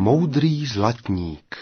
Moudrý zlatník.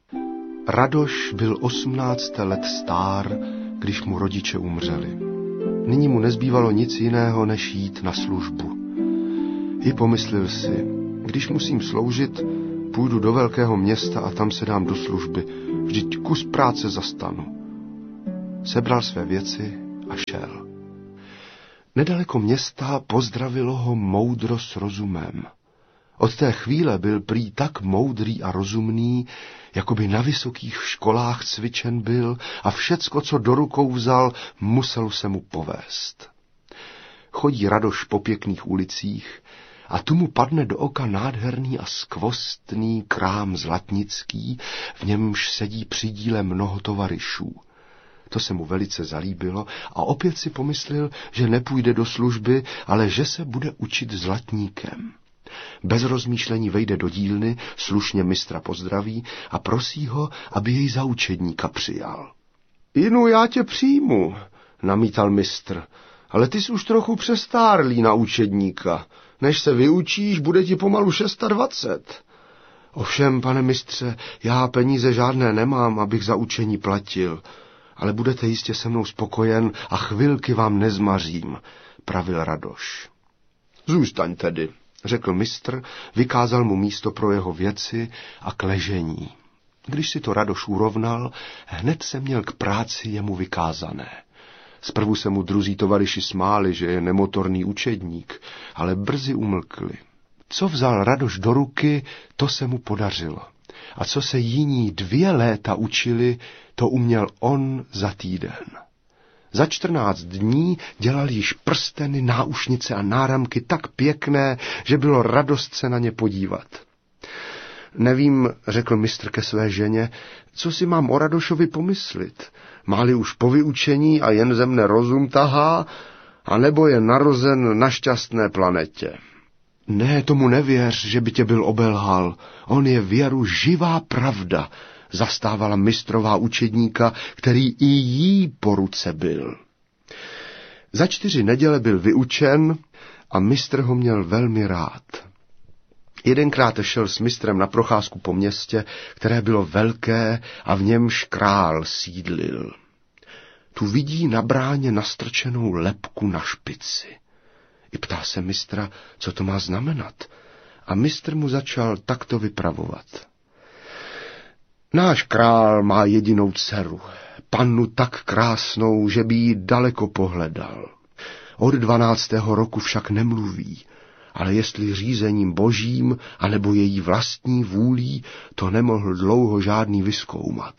Radoš byl 18 let stár, když mu rodiče umřeli. Nyní mu nezbývalo nic jiného, než jít na službu. I pomyslel si, když musím sloužit, půjdu do velkého města a tam se dám do služby. Vždyť kus práce zastanu. Sebral své věci a šel. Nedaleko města pozdravilo ho moudro s rozumem. Od té chvíle byl prý tak moudrý a rozumný, jako by na vysokých školách cvičen byl a všecko, co do rukou vzal, muselo se mu povést. Chodí Radoš po pěkných ulicích a tu mu padne do oka nádherný a skvostný krám zlatnický, v němž sedí při díle mnoho tovaryšů. To se mu velice zalíbilo a opět si pomyslel, že nepůjde do služby, ale že se bude učit zlatníkem. Bez rozmýšlení vejde do dílny, slušně mistra pozdraví a prosí ho, aby jej za učedníka přijal. Inu, já tě přijmu, namítal mistr, ale ty jsi už trochu přestárlý na učedníka. Než se vyučíš, bude ti pomalu 26. Ovšem, pane mistře, já peníze žádné nemám, abych za učení platil, ale budete jistě se mnou spokojen a chvilky vám nezmařím, pravil Radoš. Zůstaň tedy, řekl mistr, vykázal mu místo pro jeho věci a k ležení. Když si to Radoš urovnal, hned se měl k práci jemu vykázané. Zprvu se mu druzí tovaryši smáli, že je nemotorný učedník, ale brzy umlkli. Co vzal Radoš do ruky, to se mu podařilo. A co se jiní 2 léta učili, to uměl on za týden. Za 14 dní dělal již prsteny, náušnice a náramky tak pěkné, že bylo radost se na ně podívat. Nevím, řekl mistr ke své ženě, co si mám o Radošovi pomyslit. Má-li už po vyučení a jen ze mne rozum tahá, anebo je narozen na šťastné planetě. Ne, tomu nevěř, že by tě byl obelhal. On je věru živá pravda, zastávala mistrová učedníka, který i jí po ruce byl. Za 4 neděle byl vyučen a mistr ho měl velmi rád. Jedenkrát šel s mistrem na procházku po městě, které bylo velké a v němž král sídlil. Tu vidí na bráně nastrčenou lebku na špici. I ptá se mistra, co to má znamenat, a mistr mu začal takto vypravovat. Náš král má jedinou dceru, pannu tak krásnou, že by ji daleko pohledal. Od 12. roku však nemluví, ale jestli řízením božím, anebo její vlastní vůlí, to nemohl dlouho žádný vyzkoumat.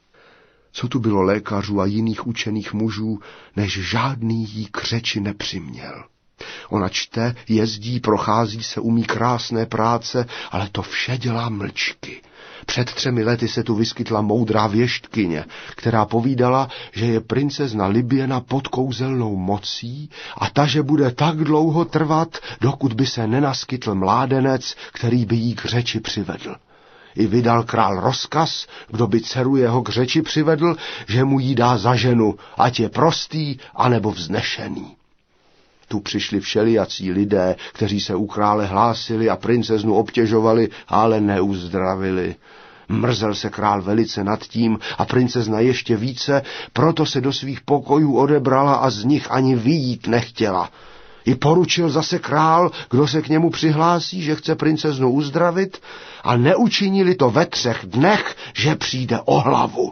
Co tu bylo lékařů a jiných učených mužů, než žádný jí k řeči nepřiměl. Ona čte, jezdí, prochází se, umí krásné práce, ale to vše dělá mlčky. Před 3 lety se tu vyskytla moudrá věštkyně, která povídala, že je princezna Libyena pod kouzelnou mocí a ta, že bude tak dlouho trvat, dokud by se nenaskytl mládenec, který by jí k řeči přivedl. I vydal král rozkaz, kdo by dceru jeho k řeči přivedl, že mu jí dá za ženu, ať je prostý, anebo vznešený. Tu přišli všelijací lidé, kteří se u krále hlásili a princeznu obtěžovali, ale neuzdravili. Mrzel se král velice nad tím a princezna ještě více, proto se do svých pokojů odebrala a z nich ani vyjít nechtěla. I poručil zase král, kdo se k němu přihlásí, že chce princeznu uzdravit, a neučinili to ve 3 dnech, že přijde o hlavu.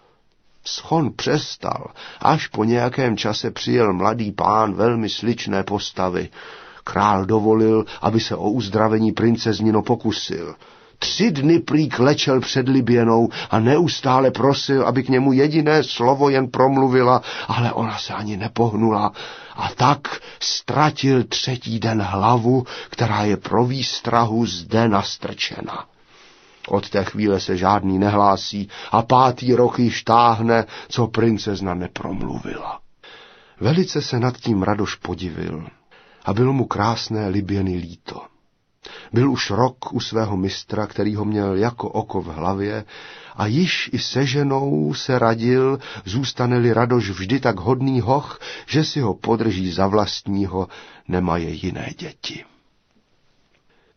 Schon přestal, až po nějakém čase přijel mladý pán velmi sličné postavy. Král dovolil, aby se o uzdravení princeznino pokusil. 3 dny prý klečel před Liběnou a neustále prosil, aby k němu jediné slovo jen promluvila, ale ona se ani nepohnula. A tak ztratil 3. den hlavu, která je pro výstrahu zde nastrčena. Od té chvíle se žádný nehlásí a 5. rok již táhne, co princezna nepromluvila. Velice se nad tím Radoš podivil a bylo mu krásné Liběny líto. Byl už rok u svého mistra, který ho měl jako oko v hlavě, a již i se ženou se radil, zůstane-li Radoš vždy tak hodný hoch, že si ho podrží za vlastního, nemaje jiné děti.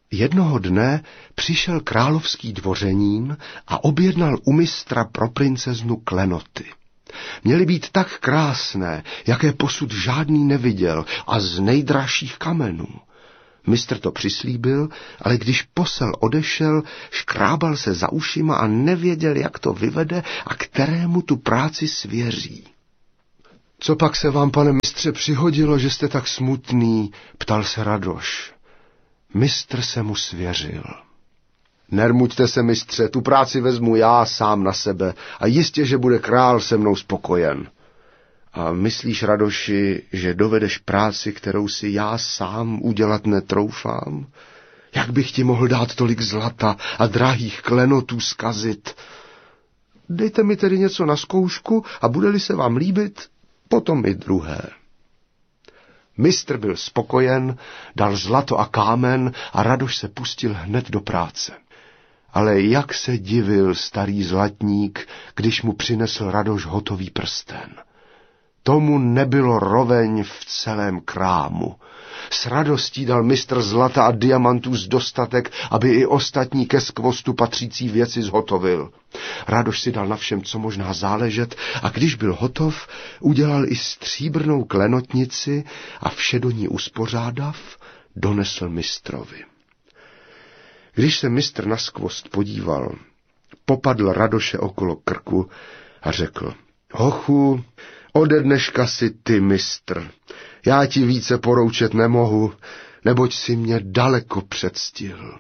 Jednoho dne přišel královský dvořenín a objednal u mistra pro princeznu klenoty. Měly být tak krásné, jaké posud žádný neviděl, a z nejdražších kamenů. Mistr to přislíbil, ale když posel odešel, škrábal se za ušima a nevěděl, jak to vyvede a kterému tu práci svěří. Co pak se vám, pane mistře, přihodilo, že jste tak smutný? Ptal se Radoš. Mistr se mu svěřil. Nermuďte se, mistře, tu práci vezmu já sám na sebe a jistě, že bude král se mnou spokojen. A myslíš, Radoši, že dovedeš práci, kterou si já sám udělat netroufám? Jak bych ti mohl dát tolik zlata a drahých klenotů zkazit? Dejte mi tedy něco na zkoušku a bude-li se vám líbit, potom i druhé. Mistr byl spokojen, dal zlato a kámen a Radoš se pustil hned do práce. Ale jak se divil starý zlatník, když mu přinesl Radoš hotový prsten. Tomu nebylo roveň v celém krámu. S radostí dal mistr zlata a diamantů z dostatek, aby i ostatní ke skvostu patřící věci zhotovil. Radoš si dal na všem, co možná záležet, a když byl hotov, udělal i stříbrnou klenotnici a vše do ní uspořádav, donesl mistrovi. Když se mistr na skvost podíval, popadl Radoše okolo krku a řekl: Hochu, ode dneška si ty mistr. Já ti více poroučet nemohu, neboť si mě daleko předstihl.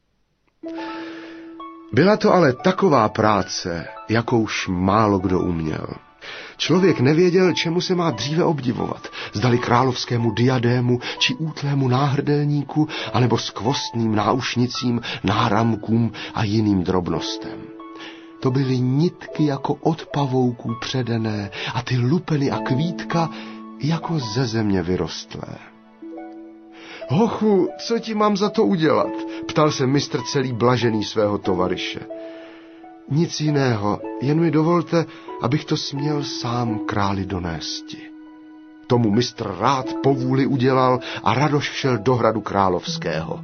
Byla to ale taková práce, jakouž málo kdo uměl. Člověk nevěděl, čemu se má dříve obdivovat, zdali královskému diadému či útlému náhrdelníku, anebo skvostným náušnicím, náramkům a jiným drobnostem. To byly nitky jako od pavouků předené a ty lupeny a kvítka jako ze země vyrostlé. Hochu, co ti mám za to udělat? Ptal se mistr celý blažený svého tovaryše. Nic jiného, jen mi dovolte, abych to směl sám králi donésti. Tomu mistr rád po vůli udělal a Radoš šel do hradu královského.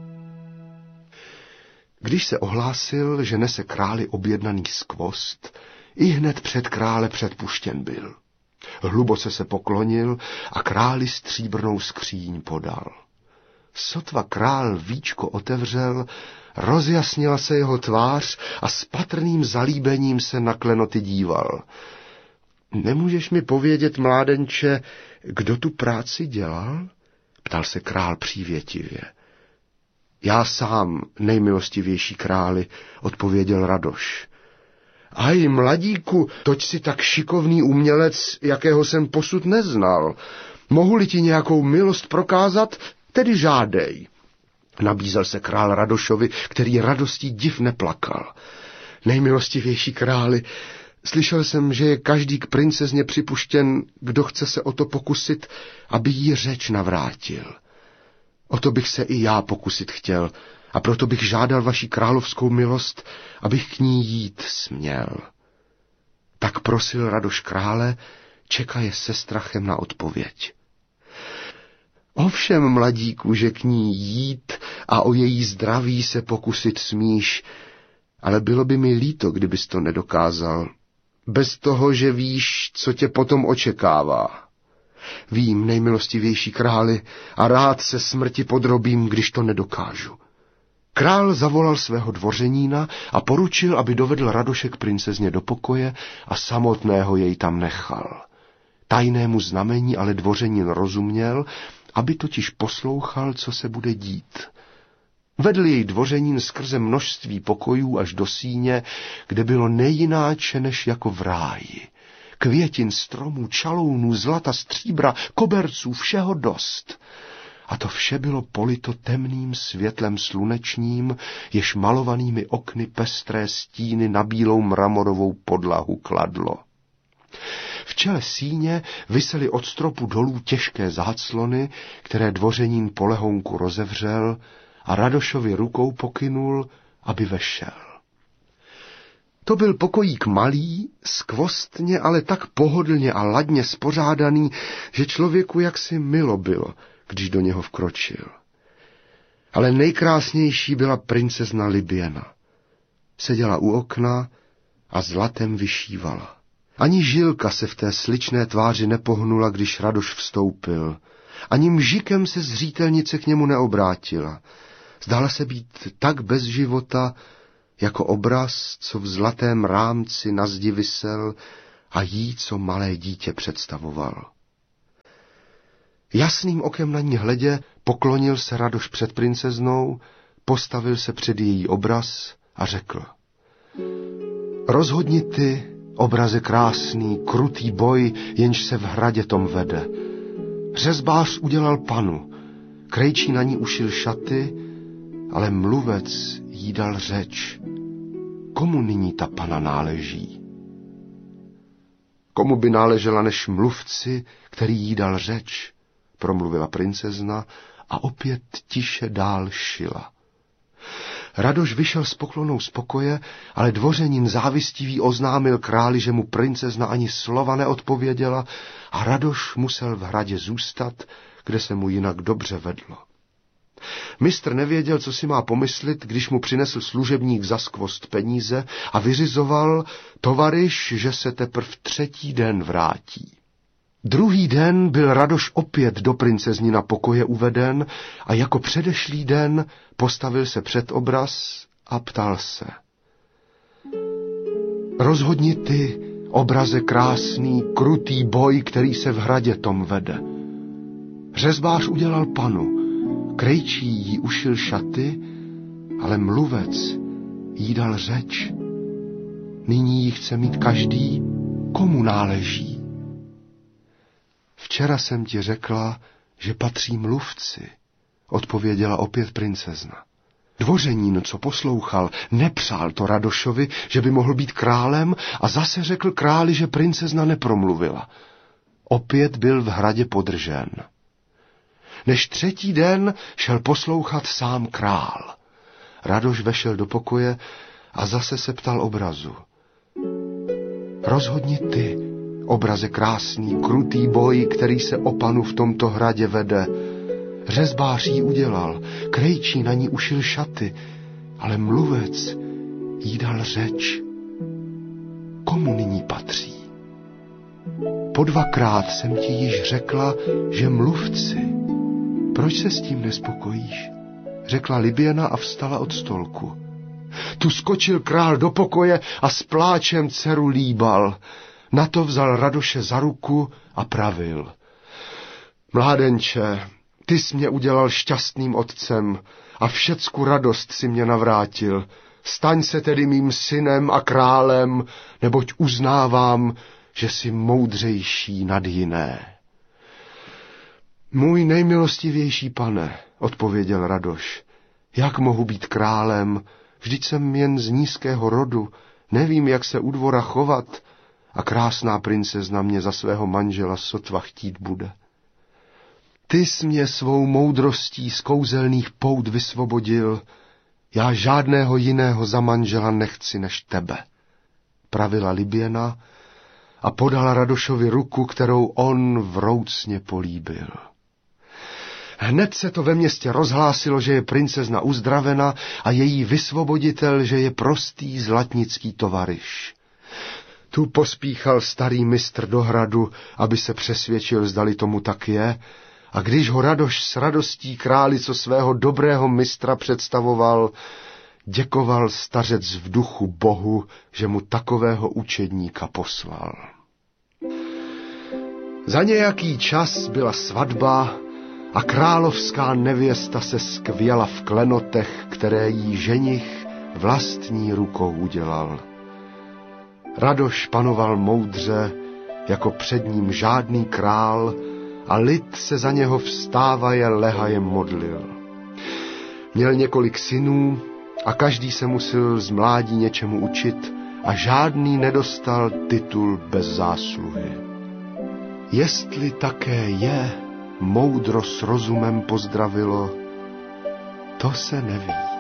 Když se ohlásil, že nese králi objednaný skvost, ihned před krále předpuštěn byl. Hluboce se poklonil a králi stříbrnou skříň podal. Sotva král víčko otevřel, rozjasnila se jeho tvář a s patrným zalíbením se na klenoty díval. Nemůžeš mi povědět, mládenče, kdo tu práci dělal? Ptal se král přívětivě. Já sám, nejmilostivější králi, odpověděl Radoš. Aj, mladíku, toť si tak šikovný umělec, jakého jsem posud neznal. Mohu-li ti nějakou milost prokázat, tedy žádej. Nabízel se král Radošovi, který radostí div neplakal. Nejmilostivější králi, slyšel jsem, že je každý k princezně připuštěn, kdo chce se o to pokusit, aby jí řeč navrátil. O to bych se i já pokusit chtěl, a proto bych žádal vaši královskou milost, abych k ní jít směl. Tak prosil Radoš krále, čekaje se strachem na odpověď. Ovšem, mladíku, že k ní jít a o její zdraví se pokusit smíš, ale bylo by mi líto, kdybys to nedokázal, bez toho, že víš, co tě potom očekává. Vím, nejmilostivější králi, a rád se smrti podrobím, když to nedokážu. Král zavolal svého dvořenína a poručil, aby dovedl Radoše k princezně do pokoje a samotného jej tam nechal. Tajnému znamení ale dvořenín rozuměl, aby totiž poslouchal, co se bude dít. Vedl jej dvořenín skrze množství pokojů až do síně, kde bylo nejináče než jako v ráji. Květin, stromů, čalounů, zlata, stříbra, koberců, všeho dost. A to vše bylo polito temným světlem slunečním, jež malovanými okny pestré stíny na bílou mramorovou podlahu kladlo. V čele síně visely od stropu dolů těžké záclony, které dvořenín po lehonku rozevřel a Radošovi rukou pokynul, aby vešel. To byl pokojík malý, skvostně, ale tak pohodlně a ladně spořádaný, že člověku jaksi milo bylo, když do něho vkročil. Ale nejkrásnější byla princezna Libyena. Seděla u okna a zlatem vyšívala. Ani žilka se v té sličné tváři nepohnula, když Radoš vstoupil. Ani mžikem se zřítelnice k němu neobrátila. Zdála se být tak bez života, jako obraz, co v zlatém rámci na zdi visel a jí, co malé dítě představoval. Jasným okem na ní hledě poklonil se Radoš před princeznou, postavil se před její obraz a řekl: Rozhodni ty, obraze krásný, krutý boj, jenž se v hradě tom vede. Řezbář udělal panu, krejčí na ní ušil šaty, ale mluvec jí dal řeč. Komu nyní ta pana náleží? Komu by náležela než mluvci, který jí dal řeč? Promluvila princezna a opět tiše dál šila. Radoš vyšel s poklonou z pokoje, ale dvořanin závistivý oznámil králi, že mu princezna ani slova neodpověděla a Radoš musel v hradě zůstat, kde se mu jinak dobře vedlo. Mistr nevěděl, co si má pomyslit, když mu přinesl služebník za skvost peníze a vyřizoval tovaryš, že se teprv 3. den vrátí. Druhý den byl Radoš opět do princeznina pokoje uveden a jako předešlý den postavil se před obraz a ptal se: Rozhodni ty, obraze krásný, krutý boj, který se v hradě tom vede. Řezbář udělal panu, krejčí jí ušil šaty, ale mluvec jí dal řeč. Nyní jí chce mít každý, komu náleží. Včera jsem ti řekla, že patří mluvci, odpověděla opět princezna. Dvořanin, co poslouchal, nepřál to Radošovi, že by mohl být králem, a zase řekl králi, že princezna nepromluvila. Opět byl v hradě podržen. Než 3. den šel poslouchat sám král. Radoš vešel do pokoje a zase se ptal obrazu: Rozhodni ty, obraze krásný, krutý boj, který se o panu v tomto hradě vede. Řezbář jí udělal, krejčí na ní ušil šaty, ale mluvec jí dal řeč. Komu nyní patří? Po 2krát jsem ti již řekla, že mluvci. Proč se s tím nespokojíš? Řekla Libyena a vstala od stolku. Tu skočil král do pokoje a s pláčem dceru líbal. Na to vzal Radoše za ruku a pravil: Mládenče, ty jsi mě udělal šťastným otcem a všecku radost si mě navrátil. Staň se tedy mým synem a králem, neboť uznávám, že jsi moudřejší nad jiné. Můj nejmilostivější pane, odpověděl Radoš, jak mohu být králem? Vždyť jsem jen z nízkého rodu, nevím, jak se u dvora chovat, a krásná princezna mě za svého manžela sotva chtít bude. Ty jsi mě svou moudrostí z kouzelných pout vysvobodil, já žádného jiného za manžela nechci než tebe, pravila Libyena a podala Radošovi ruku, kterou on vroucně políbil. Hned se to ve městě rozhlásilo, že je princezna uzdravena a její vysvoboditel, že je prostý zlatnický tovaryš. Tu pospíchal starý mistr do hradu, aby se přesvědčil, zdali tomu tak je, a když ho Radoš s radostí králi, co svého dobrého mistra představoval, děkoval stařec v duchu Bohu, že mu takového učedníka poslal. Za nějaký čas byla svatba a královská nevěsta se skvěla v klenotech, které jí ženich vlastní rukou udělal. Radoš panoval moudře, jako před ním žádný král, a lid se za něho vstávaje lehajem modlil. Měl několik synů a každý se musel z mládí něčemu učit a žádný nedostal titul bez zásluhy. Jestli také je moudro s rozumem pozdravilo, to se neví.